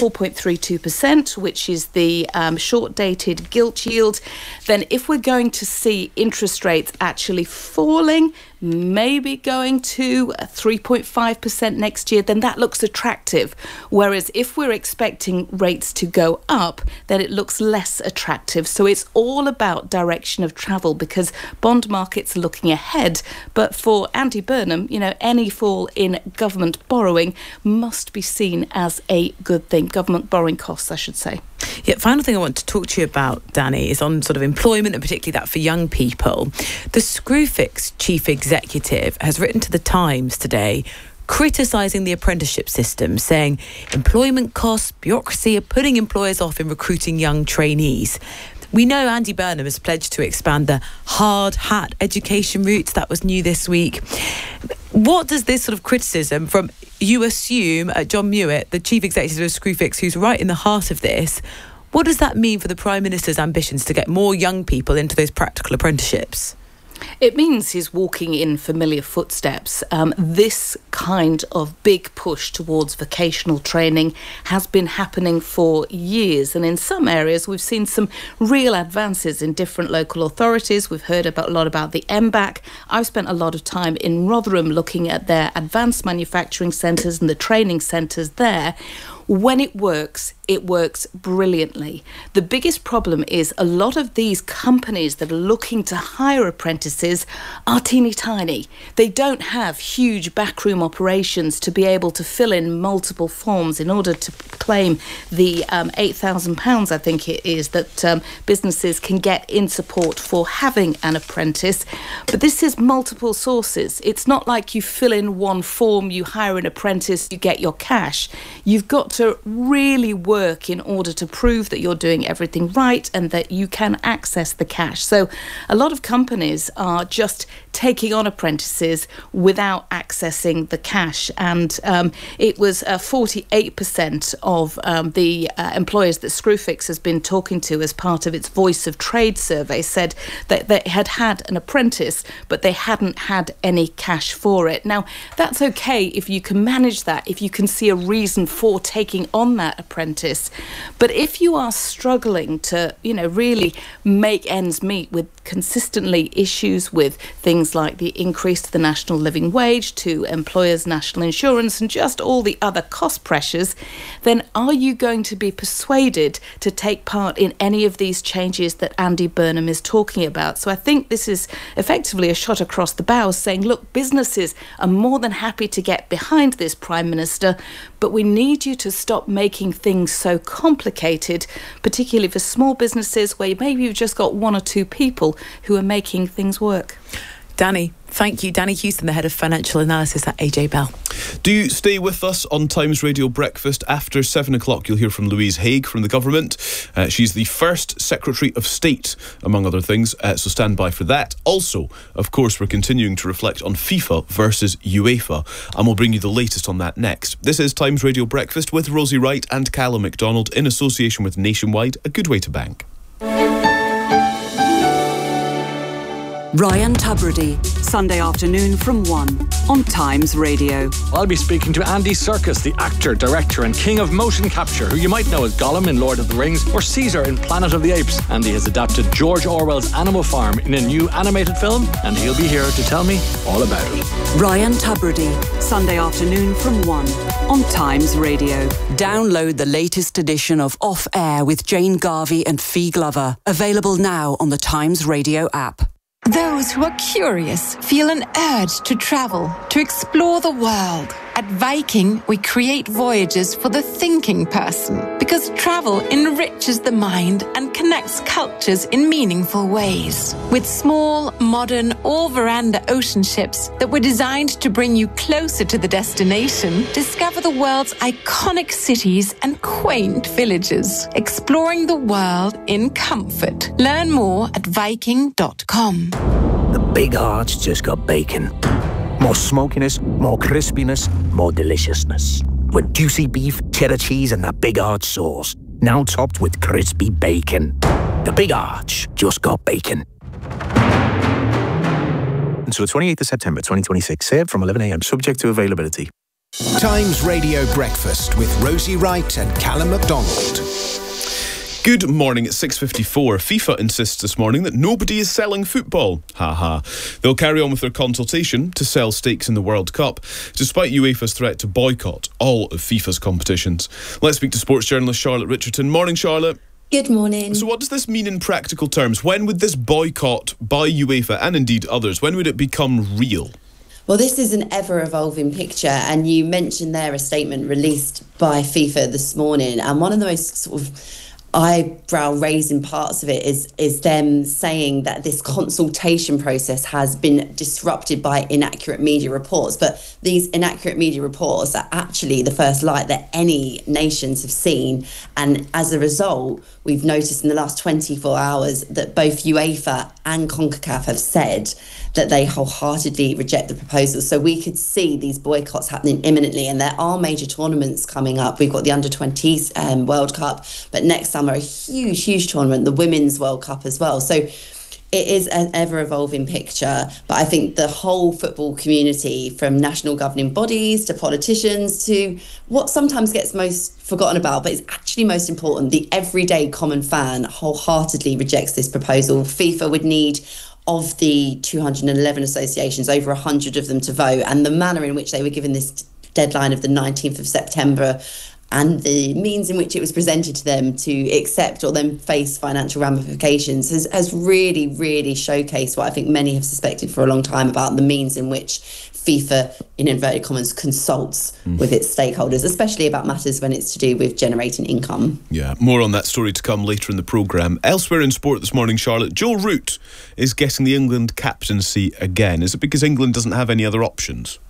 4.32%, which is the short-dated gilt yield, then if we're going to see interest rates actually falling, maybe going to 3.5% next year, then that looks attractive. Whereas if we're expecting rates to go up, then it looks less attractive. So it's all about direction of travel, because bond markets are looking ahead. But for Andy Burnham, you know, any fall in government borrowing must be seen as a good thing. Government borrowing costs, I should say. Yeah, final thing I want to talk to you about, Danny, is on sort of employment, and particularly that for young people. The Screwfix chief executive has written to The Times today criticising the apprenticeship system, saying employment costs, bureaucracy are putting employers off in recruiting young trainees. We know Andy Burnham has pledged to expand the hard hat education routes. That was new this week. What does this sort of criticism from, you assume, John Mewett, the chief executive of Screwfix, who's right in the heart of this, what does that mean for the Prime Minister's ambitions to get more young people into those practical apprenticeships? It means he's walking in familiar footsteps. This kind of big push towards vocational training has been happening for years, and in some areas we've seen some real advances in different local authorities. We've heard a lot about the MBAC. I've spent a lot of time in Rotherham looking at their advanced manufacturing centres and the training centres there. When it works brilliantly. The biggest problem is a lot of these companies that are looking to hire apprentices are teeny tiny. They don't have huge backroom operations to be able to fill in multiple forms in order to claim the £8,000, I think it is, that businesses can get in support for having an apprentice. But this is multiple sources. It's not like you fill in one form, you hire an apprentice, you get your cash. You've got to really work in order to prove that you're doing everything right and that you can access the cash. So a lot of companies are just taking on apprentices without accessing the cash. And it was 48% of the employers that Screwfix has been talking to as part of its Voice of Trade survey said that they had an apprentice, but they hadn't had any cash for it. Now, that's okay if you can manage that, if you can see a reason for taking on that apprentice. But if you are struggling to, really make ends meet with consistently issues with things like the increase to the national living wage, to employers' national insurance, and just all the other cost pressures, then are you going to be persuaded to take part in any of these changes that Andy Burnham is talking about? So I think this is effectively a shot across the bow saying, look, businesses are more than happy to get behind this Prime Minister, but we need you to stop making things so complicated, particularly for small businesses where maybe you've just got one or two people who are making things work. Danny, thank you. Danny Houston, the head of financial analysis at AJ Bell. Do stay with us on Times Radio Breakfast. After 7 o'clock, you'll hear from Louise Haigh from the government. She's the first Secretary of State, among other things, so stand by for that. Also, of course, we're continuing to reflect on FIFA versus UEFA, and we'll bring you the latest on that next. This is Times Radio Breakfast with Rosie Wright and Callum McDonald in association with Nationwide, a good way to bank. Ryan Tubridy, Sunday afternoon from 1 on Times Radio. I'll be speaking to Andy Serkis, the actor, director and king of motion capture, who you might know as Gollum in Lord of the Rings or Caesar in Planet of the Apes. Andy has adapted George Orwell's Animal Farm in a new animated film, and he'll be here to tell me all about it. Ryan Tubridy, Sunday afternoon from 1 on Times Radio. Download the latest edition of Off Air with Jane Garvey and Fee Glover. Available now on the Times Radio app. Those who are curious feel an urge to travel, to explore the world. At Viking, we create voyages for the thinking person because travel enriches the mind and connects cultures in meaningful ways. With small, modern, all-veranda ocean ships that were designed to bring you closer to the destination, discover the world's iconic cities and quaint villages, exploring the world in comfort. Learn more at Viking.com. The Big Arch just got bacon. More smokiness, more crispiness, more deliciousness. With juicy beef, cheddar cheese, and that Big Arch sauce. Now topped with crispy bacon. The Big Arch just got bacon. Until the 28th of September 2026. Served from 11 a.m. subject to availability. Times Radio Breakfast with Rosie Wright and Callum McDonald. Good morning, it's 6:54. FIFA insists this morning that nobody is selling football. Ha. They'll carry on with their consultation to sell stakes in the World Cup, despite UEFA's threat to boycott all of FIFA's competitions. Let's speak to sports journalist Charlotte Richardson. Morning, Charlotte. Good morning. So what does this mean in practical terms? When would this boycott by UEFA, and indeed others, when would it become real? Well, this is an ever-evolving picture, and you mentioned there a statement released by FIFA this morning, and one of the most sort of eyebrow-raising parts of it is them saying that this consultation process has been disrupted by inaccurate media reports. But these inaccurate media reports are actually the first light that any nations have seen. And as a result, we've noticed in the last 24 hours that both UEFA and CONCACAF have said that they wholeheartedly reject the proposal. So we could see these boycotts happening imminently, and there are major tournaments coming up. We've got the Under-20s World Cup, but next summer a huge tournament, the Women's World Cup as well. So it is an ever-evolving picture, but I think the whole football community, from national governing bodies to politicians to what sometimes gets most forgotten about, but is actually most important, the everyday common fan wholeheartedly rejects this proposal. FIFA would need, of the 211 associations, over 100 of them to vote, and the manner in which they were given this deadline of the 19th of September and the means in which it was presented to them to accept or then face financial ramifications has really, really showcased what I think many have suspected for a long time about the means in which FIFA, in inverted commas, consults with its stakeholders, especially about matters when it's to do with generating income. Yeah, more on that story to come later in the programme. Elsewhere in sport this morning, Charlotte, Joe Root is getting the England captaincy again. Is it because England doesn't have any other options?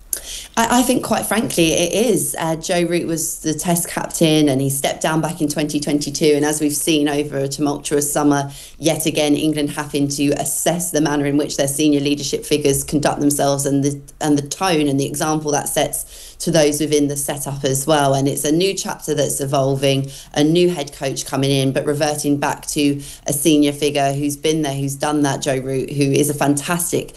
I think, quite frankly, it is. Joe Root was the Test captain and he stepped down back in 2022. And as we've seen over a tumultuous summer, yet again, England having to assess the manner in which their senior leadership figures conduct themselves and the tone and the example that sets to those within the setup as well. And it's a new chapter that's evolving, a new head coach coming in, but reverting back to a senior figure who's been there, who's done that, Joe Root, who is a fantastic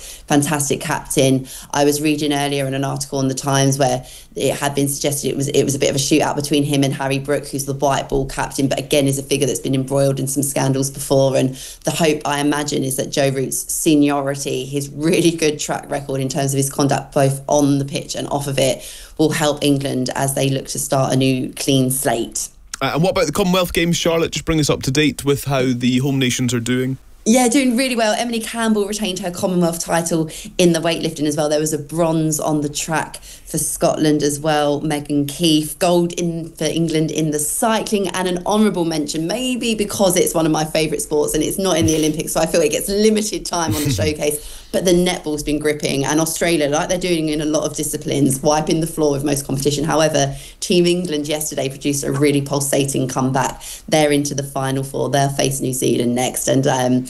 captain. I was reading earlier in an article in the Times where it had been suggested it was a bit of a shootout between him and Harry Brook, who's the white ball captain, but again is a figure that's been embroiled in some scandals before. And the hope, I imagine, is that Joe Root's seniority, his really good track record in terms of his conduct both on the pitch and off of it, will help England as they look to start a new clean slate. And what about the Commonwealth Games, Charlotte? Just bring us up to date with how the home nations are doing. Yeah, doing really well. Emily Campbell retained her Commonwealth title in the weightlifting as well. There was a bronze on the track for Scotland as well. Megan Keith, gold for England in the cycling, and an honourable mention, maybe because it's one of my favourite sports and it's not in the Olympics, so I feel it gets limited time on the showcase. But the netball's been gripping, and Australia, like they're doing in a lot of disciplines, wiping the floor with most competition. However, Team England yesterday produced a really pulsating comeback. They're into the final four. They'll face New Zealand next. And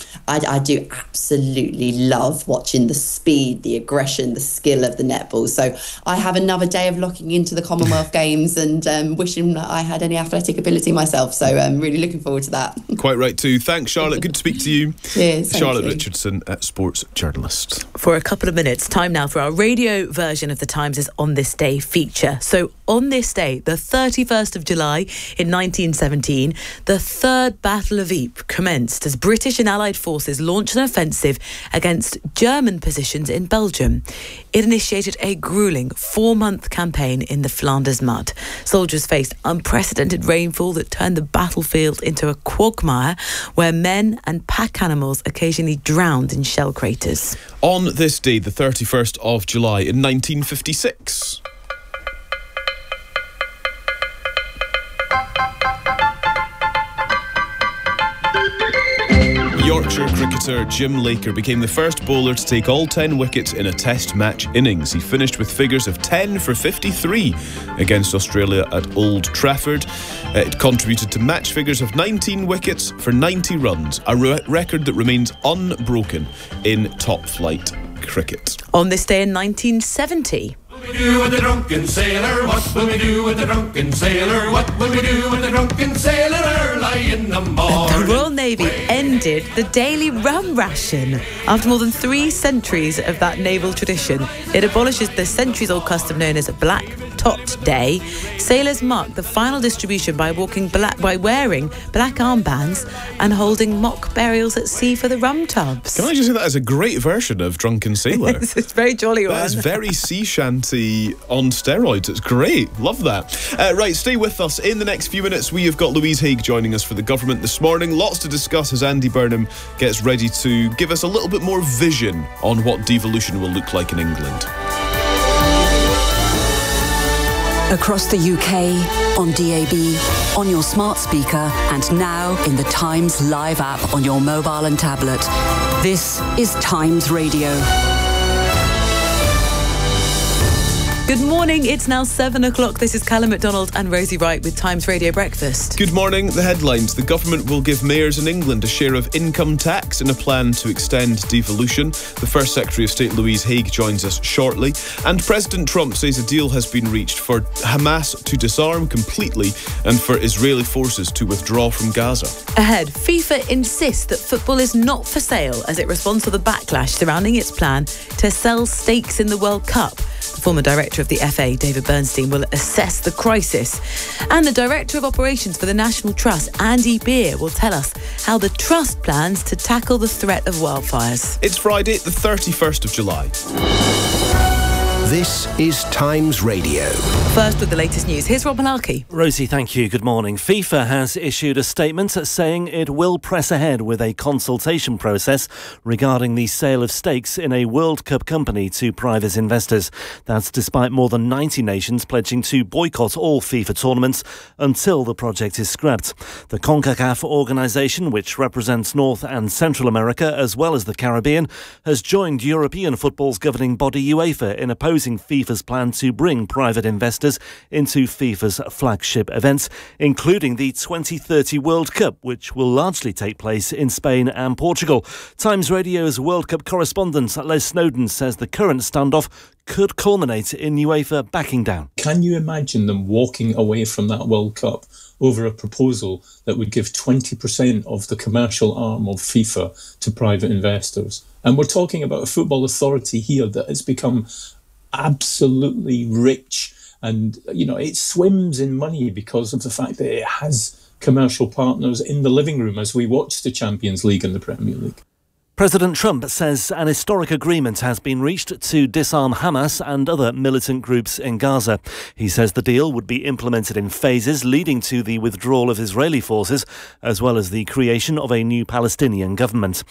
I do absolutely love watching the speed, the aggression, the skill of the netball. So I have another day of locking into the Commonwealth Games and wishing that I had any athletic ability myself. So I'm really looking forward to that. Quite right too. Thanks, Charlotte. Good to speak to you. Cheers. Charlotte Richardson, sports journalist. For a couple of minutes, time now for our radio version of the Times' On This Day feature. So on this day, the 31st of July in 1917, the Third Battle of Ypres commenced as British and Allied forces launched an offensive against German positions in Belgium. It initiated a gruelling 4-month campaign in the Flanders mud. Soldiers faced unprecedented rainfall that turned the battlefield into a quagmire where men and pack animals occasionally drowned in shell craters. On this day, the 31st of July in 1956... Yorkshire cricketer Jim Laker became the first bowler to take all 10 wickets in a Test match innings. He finished with figures of 10 for 53 against Australia at Old Trafford. It contributed to match figures of 19 wickets for 90 runs, a record that remains unbroken in top-flight cricket. On this day in 1970... What will we do with the drunken sailor? What will we do with the drunken sailor? What will we do with the drunken sailor early in the morning? The Royal Navy ended the daily rum ration. After more than 3 centuries of that naval tradition, it abolishes the centuries-old custom known as Black Tot Day. Sailors mark the final distribution by wearing black armbands and holding mock burials at sea for the rum tubs. Can I just say that is a great version of Drunken Sailor? It's a very jolly one. That is very sea shanty on steroids. It's great. Love that. Right, stay with us. In the next few minutes, we have got Louise Haigh joining us for the government this morning. Lots to discuss as Andy Burnham gets ready to give us a little bit more vision on what devolution will look like in England. Across the UK, on DAB, on your smart speaker, and now in the Times Live app on your mobile and tablet. This is Times Radio. Good morning, it's now 7 o'clock. This is Callum McDonald and Rosie Wright with Times Radio Breakfast. Good morning. The headlines. The government will give mayors in England a share of income tax in a plan to extend devolution. The First Secretary of State Louise Haigh joins us shortly. And President Trump says a deal has been reached for Hamas to disarm completely and for Israeli forces to withdraw from Gaza. Ahead, FIFA insists that football is not for sale as it responds to the backlash surrounding its plan to sell stakes in the World Cup. The former director of the FA, David Bernstein, will assess the crisis. And the Director of Operations for the National Trust, Andy Beer, will tell us how the Trust plans to tackle the threat of wildfires. It's Friday, the 31st of July. This is Times Radio. First with the latest news, here's Rob Malarkey. Rosie, thank you. Good morning. FIFA has issued a statement saying it will press ahead with a consultation process regarding the sale of stakes in a World Cup company to private investors. That's despite more than 90 nations pledging to boycott all FIFA tournaments until the project is scrapped. The CONCACAF organisation, which represents North and Central America as well as the Caribbean, has joined European football's governing body UEFA in opposing FIFA's plan to bring private investors into FIFA's flagship events, including the 2030 World Cup, which will largely take place in Spain and Portugal. Times Radio's World Cup correspondent Les Snowden says the current standoff could culminate in UEFA backing down. Can you imagine them walking away from that World Cup over a proposal that would give 20% of the commercial arm of FIFA to private investors? And we're talking about a football authority here that has become absolutely rich, and it swims in money because of the fact that it has commercial partners in the living room as we watch the Champions League and the Premier League. President Trump says an historic agreement has been reached to disarm Hamas and other militant groups in Gaza. He says the deal would be implemented in phases, leading to the withdrawal of Israeli forces, as well as the creation of a new Palestinian government.